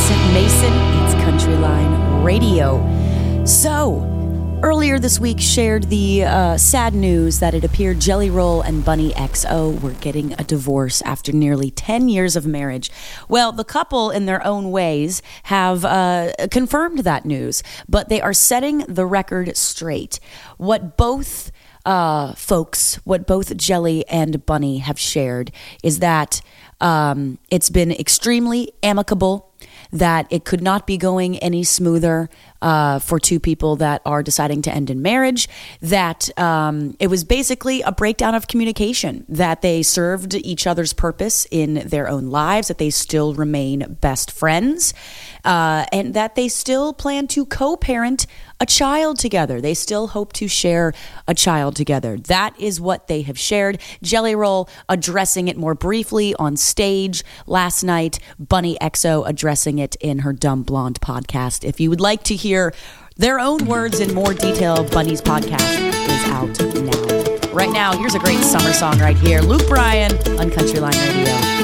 Vincent Mason. It's Countryline Radio. So, earlier this week shared the sad news that it appeared Jelly Roll and Bunny XO were getting a divorce after nearly 10 years of marriage. Well, the couple, in their own ways, have confirmed that news, but they are setting the record straight. What both what both Jelly and Bunny have shared is that it's been extremely amicable, that it could not be going any smoother for two people that are deciding to end in marriage, that it was basically a breakdown of communication, that they served each other's purpose in their own lives, that they still remain best friends, and that they still plan to co-parent a child together. They still hope to share a child together. That is what they have shared. Jelly Roll addressing it more briefly on stage last night. Bunny XO addressing it in her Dumb Blonde podcast. If you would like to hear their own words in more detail, Bunny's podcast is out now. Right now, here's a great summer song right here. Luke Bryan on Countryline Radio.